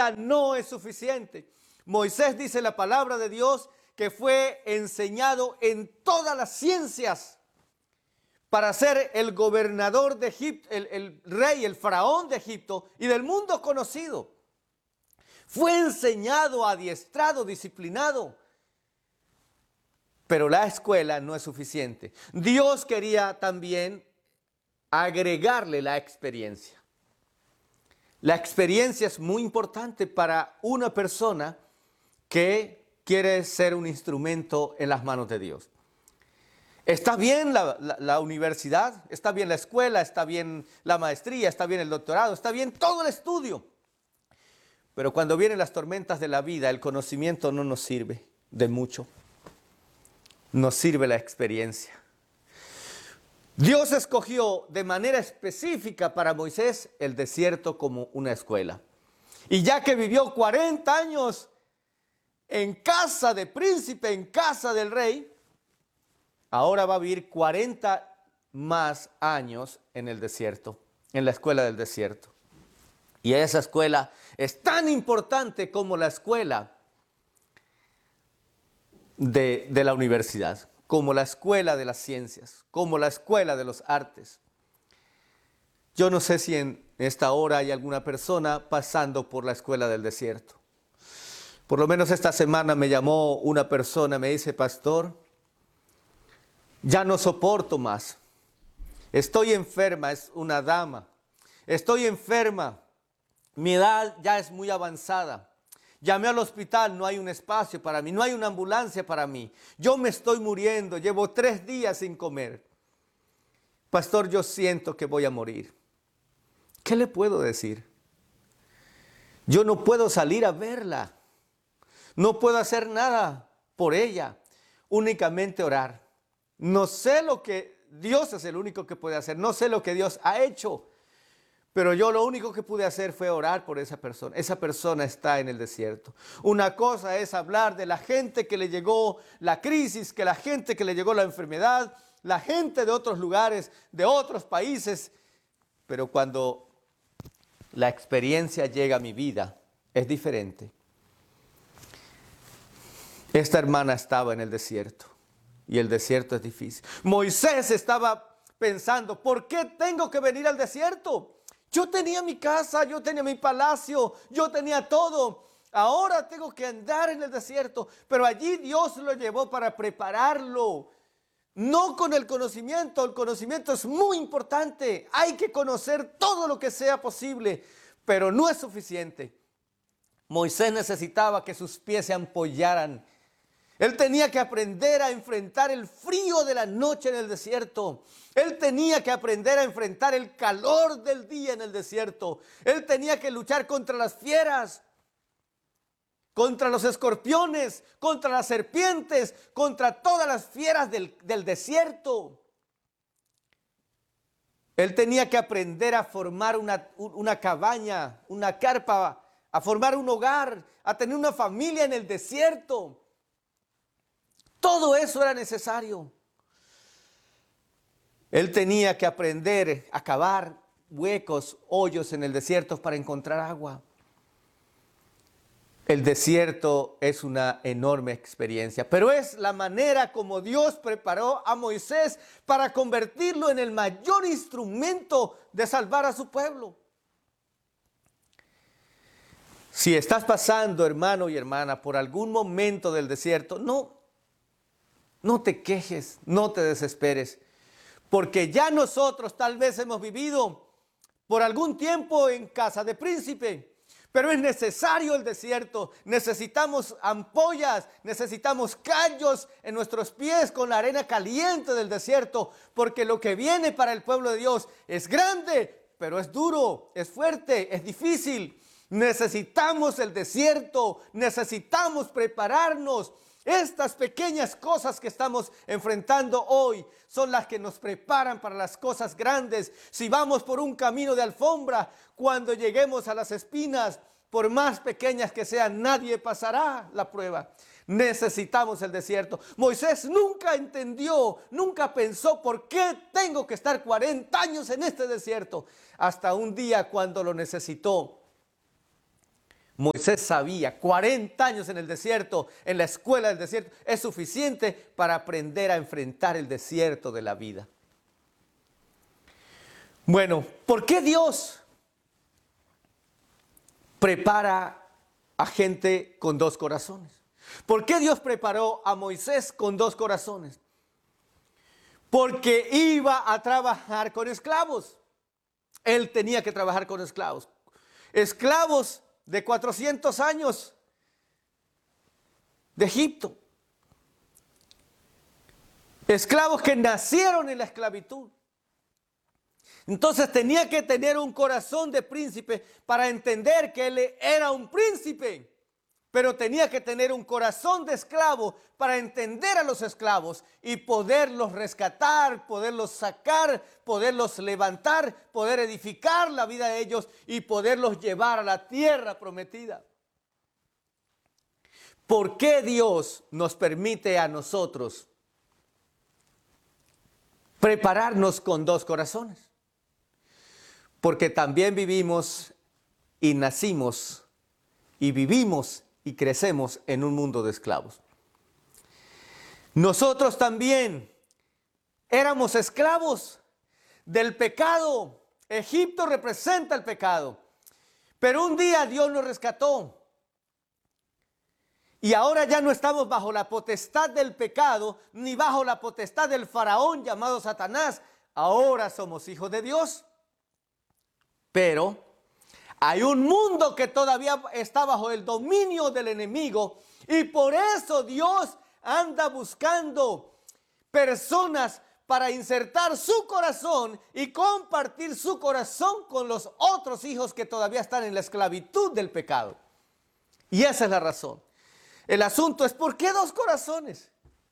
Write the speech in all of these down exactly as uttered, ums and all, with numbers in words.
escuela no es suficiente. Moisés, dice la palabra de Dios, que fue enseñado en todas las ciencias para ser el gobernador de Egipto, el, el rey, el faraón de Egipto y del mundo conocido. Fue enseñado, adiestrado, disciplinado. Pero la escuela no es suficiente. Dios quería también agregarle la experiencia. La experiencia es muy importante para una persona que quiere ser un instrumento en las manos de Dios. Está bien la, la, la universidad, está bien la escuela, está bien la maestría, está bien el doctorado, está bien todo el estudio. Pero cuando vienen las tormentas de la vida, el conocimiento no nos sirve de mucho. Nos sirve la experiencia. Dios escogió de manera específica para Moisés el desierto como una escuela. Y ya que vivió cuarenta años en casa de príncipe, en casa del rey, ahora va a vivir cuarenta más años en el desierto, en la escuela del desierto. Y esa escuela es tan importante como la escuela de, de la universidad, como la escuela de las ciencias, como la escuela de los artes. Yo no sé si en esta hora hay alguna persona pasando por la escuela del desierto. Por lo menos esta semana me llamó una persona, me dice: pastor, ya no soporto más. Estoy enferma, es una dama. Estoy enferma. Mi edad ya es muy avanzada. Llamé al hospital, no hay un espacio para mí, no hay una ambulancia para mí. Yo me estoy muriendo, llevo tres días sin comer. Pastor, yo siento que voy a morir. ¿Qué le puedo decir? Yo no puedo salir a verla. No puedo hacer nada por ella, únicamente orar. No sé lo que Dios es el único que puede hacer, no sé lo que Dios ha hecho, pero yo lo único que pude hacer fue orar por esa persona. Esa persona está en el desierto. Una cosa es hablar de la gente que le llegó la crisis, que la gente que le llegó la enfermedad, la gente de otros lugares, de otros países, pero cuando la experiencia llega a mi vida, es diferente. Esta hermana estaba en el desierto y el desierto es difícil. Moisés estaba pensando: ¿por qué tengo que venir al desierto? Yo tenía mi casa, yo tenía mi palacio, yo tenía todo. Ahora tengo que andar en el desierto, pero allí Dios lo llevó para prepararlo. No con el conocimiento, el conocimiento es muy importante. Hay que conocer todo lo que sea posible, pero no es suficiente. Moisés necesitaba que sus pies se ampollaran. Él tenía que aprender a enfrentar el frío de la noche en el desierto. Él tenía que aprender a enfrentar el calor del día en el desierto. Él tenía que luchar contra las fieras, contra los escorpiones, contra las serpientes, contra todas las fieras del, del desierto. Él tenía que aprender a formar una, una cabaña, una carpa, a formar un hogar, a tener una familia en el desierto. Todo eso era necesario. Él tenía que aprender a cavar huecos, hoyos en el desierto para encontrar agua. El desierto es una enorme experiencia, pero es la manera como Dios preparó a Moisés para convertirlo en el mayor instrumento de salvar a su pueblo. Si estás pasando, hermano y hermana, por algún momento del desierto, no, no te quejes, no te desesperes, porque ya nosotros tal vez hemos vivido por algún tiempo en casa de príncipe. Pero es necesario el desierto, necesitamos ampollas, necesitamos callos en nuestros pies con la arena caliente del desierto, porque lo que viene para el pueblo de Dios es grande, pero es duro, es fuerte, es difícil. Necesitamos el desierto, necesitamos prepararnos. Estas pequeñas cosas que estamos enfrentando hoy son las que nos preparan para las cosas grandes. Si vamos por un camino de alfombra, cuando lleguemos a las espinas, por más pequeñas que sean, nadie pasará la prueba. Necesitamos el desierto. Moisés nunca entendió, nunca pensó por qué tengo que estar cuarenta años en este desierto, hasta un día cuando lo necesitó Moisés sabía, cuarenta años en el desierto, en la escuela del desierto, es suficiente para aprender a enfrentar el desierto de la vida. Bueno, ¿por qué Dios prepara a gente con dos corazones? ¿Por qué Dios preparó a Moisés con dos corazones? Porque iba a trabajar con esclavos. Él tenía que trabajar con esclavos. Esclavos de cuatrocientos años de Egipto. Esclavos que nacieron en la esclavitud. Entonces tenía que tener un corazón de príncipe para entender que él era un príncipe. Pero tenía que tener un corazón de esclavo para entender a los esclavos y poderlos rescatar, poderlos sacar, poderlos levantar, poder edificar la vida de ellos y poderlos llevar a la tierra prometida. ¿Por qué Dios nos permite a nosotros prepararnos con dos corazones? Porque también vivimos y nacimos y vivimos y crecemos en un mundo de esclavos. Nosotros también éramos esclavos del pecado. Egipto representa el pecado. Pero un día Dios nos rescató. Y ahora ya no estamos bajo la potestad del pecado, ni bajo la potestad del faraón llamado Satanás. Ahora somos hijos de Dios. Pero hay un mundo que todavía está bajo el dominio del enemigo y por eso Dios anda buscando personas para insertar su corazón y compartir su corazón con los otros hijos que todavía están en la esclavitud del pecado. Y esa es la razón. El asunto es, ¿por qué dos corazones?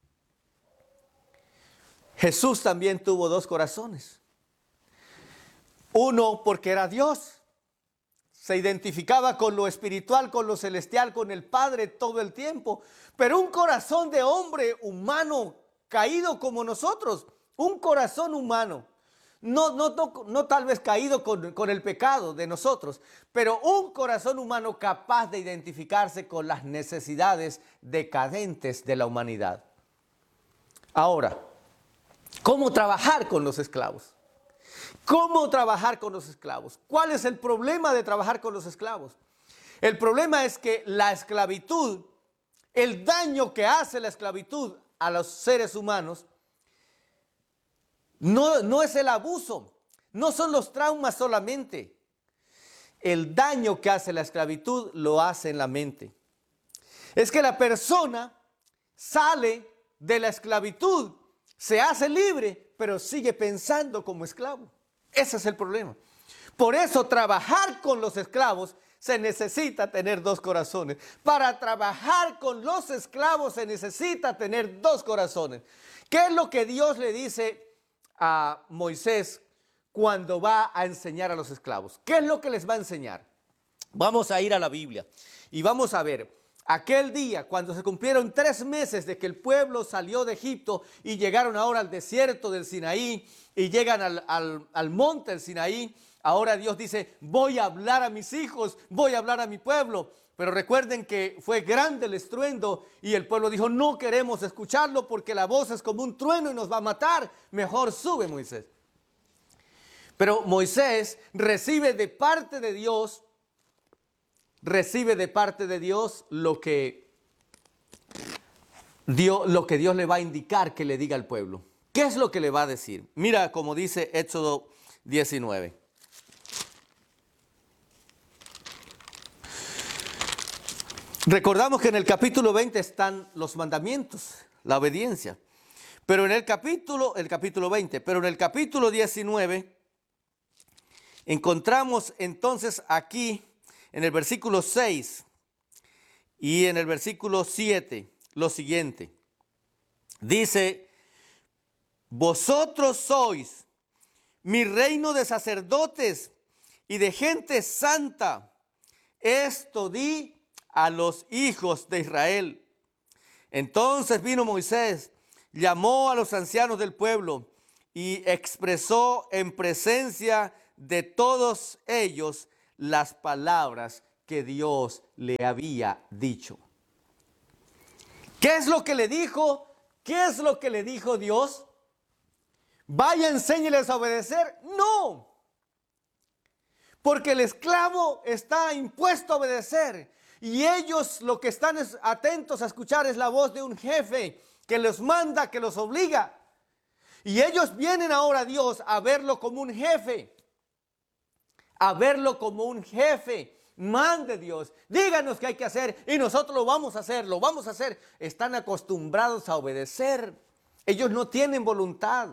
Jesús también tuvo dos corazones. Uno porque era Dios. Se identificaba con lo espiritual, con lo celestial, con el Padre todo el tiempo. Pero un corazón de hombre humano, caído como nosotros. Un corazón humano. No, no, no, no tal vez caído con, con el pecado de nosotros. Pero un corazón humano capaz de identificarse con las necesidades decadentes de la humanidad. Ahora, ¿cómo trabajar con los esclavos? ¿Cómo trabajar con los esclavos? ¿Cuál es el problema de trabajar con los esclavos? El problema es que la esclavitud, el daño que hace la esclavitud a los seres humanos, no, no es el abuso, no son los traumas solamente. El daño que hace la esclavitud lo hace en la mente. Es que la persona sale de la esclavitud, se hace libre, pero sigue pensando como esclavo. Ese es el problema. Por eso trabajar con los esclavos se necesita tener dos corazones. Para trabajar con los esclavos se necesita tener dos corazones. ¿Qué es lo que Dios le dice a Moisés cuando va a enseñar a los esclavos? ¿Qué es lo que les va a enseñar? Vamos a ir a la Biblia y vamos a ver. Aquel día, cuando se cumplieron tres meses de que el pueblo salió de Egipto y llegaron ahora al desierto del Sinaí y llegan al, al, al monte del Sinaí, ahora Dios dice, voy a hablar a mis hijos, voy a hablar a mi pueblo. Pero recuerden que fue grande el estruendo y el pueblo dijo, no queremos escucharlo porque la voz es como un trueno y nos va a matar. Mejor sube, Moisés. Pero Moisés recibe de parte de Dios recibe de parte de Dios lo que Dios, lo que Dios le va a indicar que le diga al pueblo. ¿Qué es lo que le va a decir? Mira como dice Éxodo diecinueve. Recordamos que en el capítulo veinte están los mandamientos, la obediencia. Pero en el capítulo, el capítulo veinte, pero en el capítulo diecinueve encontramos entonces aquí en el versículo seis y en el versículo siete, lo siguiente. Dice, vosotros sois mi reino de sacerdotes y de gente santa. Esto di a los hijos de Israel. Entonces vino Moisés, llamó a los ancianos del pueblo y expresó en presencia de todos ellos las palabras que Dios le había dicho. ¿Qué es lo que le dijo? ¿Qué es lo que le dijo Dios? Vaya, enséñeles a obedecer. No, porque el esclavo está impuesto a obedecer. Y ellos lo que están atentos a escuchar es la voz de un jefe que los manda, que los obliga. Y ellos vienen ahora a Dios a verlo como un jefe. A verlo como un jefe. Mande Dios, díganos qué hay que hacer y nosotros lo vamos a hacer, lo vamos a hacer. Están acostumbrados a obedecer. Ellos no tienen voluntad.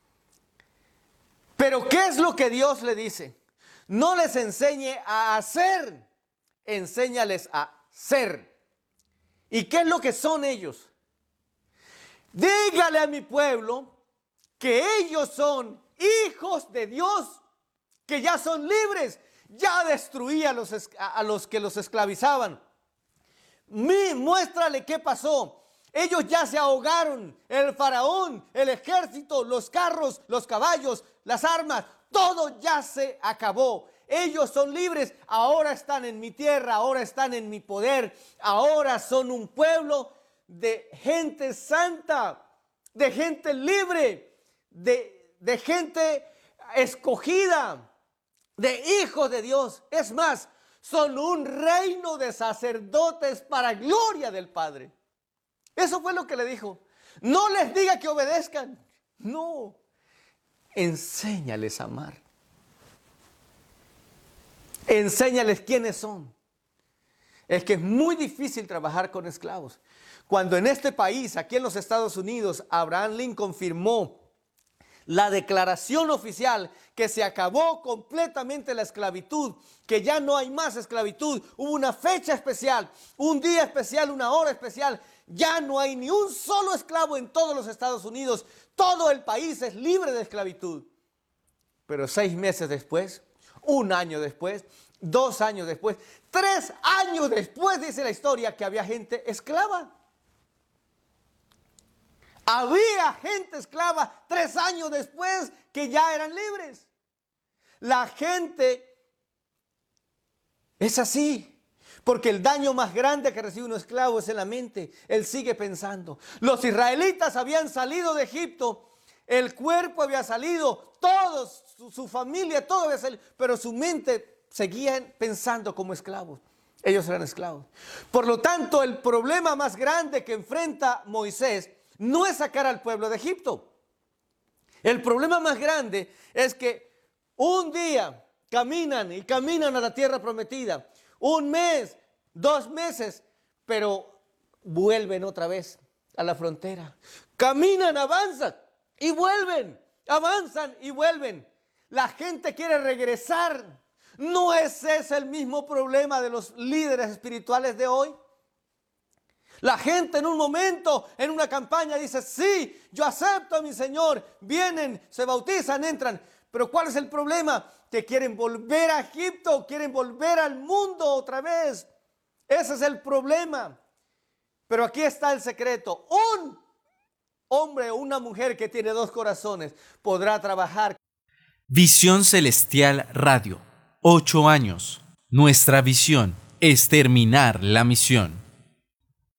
Pero ¿qué es lo que Dios le dice? No les enseñe a hacer, enséñales a ser. ¿Y qué es lo que son ellos? Dígale a mi pueblo que ellos son hijos de Dios, que ya son libres. Ya destruía a los, a los que los esclavizaban. Mi, muéstrale qué pasó. Ellos ya se ahogaron. El faraón, el ejército, los carros, los caballos, las armas, todo ya se acabó. Ellos son libres. Ahora están en mi tierra, ahora están en mi poder. Ahora son un pueblo de gente santa, de gente libre, de, de gente escogida, de hijos de Dios. Es más, son un reino de sacerdotes para gloria del Padre. Eso fue lo que le dijo. No les diga que obedezcan. No. Enséñales a amar. Enséñales quiénes son. Es que es muy difícil trabajar con esclavos. Cuando en este país, aquí en los Estados Unidos, Abraham Lincoln firmó la declaración oficial que se acabó completamente la esclavitud, que ya no hay más esclavitud. Hubo una fecha especial, un día especial, una hora especial. Ya no hay ni un solo esclavo en todos los Estados Unidos. Todo el país es libre de esclavitud. Pero seis meses después, un año después, dos años después, tres años después, dice la historia, que había gente esclava. Había gente esclava tres años después que ya eran libres. La gente es así, porque el daño más grande que recibe un esclavo es en la mente. Él sigue pensando. Los israelitas habían salido de Egipto, el cuerpo había salido, todos, su, su familia, todo había salido, pero su mente seguía pensando como esclavos. Ellos eran esclavos. Por lo tanto, el problema más grande que enfrenta Moisés no es sacar al pueblo de Egipto. El problema más grande es que un día caminan y caminan a la tierra prometida. Un mes, dos meses, pero vuelven otra vez a la frontera. Caminan, avanzan y vuelven. Avanzan y vuelven. La gente quiere regresar. ¿No es ese el mismo problema de los líderes espirituales de hoy? La gente en un momento, en una campaña, dice, sí, yo acepto a mi Señor. Vienen, se bautizan, entran. Pero ¿cuál es el problema? Que quieren volver a Egipto, quieren volver al mundo otra vez. Ese es el problema. Pero aquí está el secreto. Un hombre o una mujer que tiene dos corazones podrá trabajar. Visión Celestial Radio. Ocho años. Nuestra visión es terminar la misión.